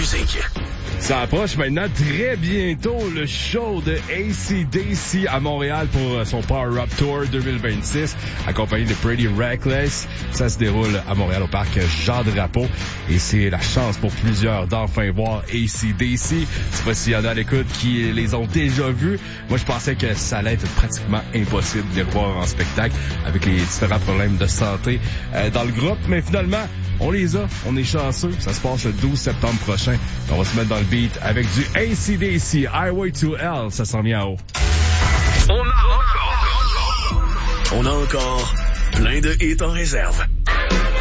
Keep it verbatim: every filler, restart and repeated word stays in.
musique. Ça approche maintenant très bientôt le show de A C D C à Montréal pour son Power Up Tour deux mille vingt-six, accompagné de Pretty Reckless. Ça se déroule à Montréal au parc Jean-Drapeau et c'est la chance pour plusieurs d'enfin voir A C D C. Je sais pas s'il y en a à l'écoute qui les ont déjà vus. Moi, je pensais que ça allait être pratiquement impossible de les voir en spectacle avec les différents problèmes de santé euh, dans le groupe, mais finalement, on les a, on est chanceux. Ça se passe le douze septembre prochain. On va se mettre dans le beat avec du A C D C, Highway to Hell, ça s'en vient en haut. On a encore, on a encore plein de hits en réserve.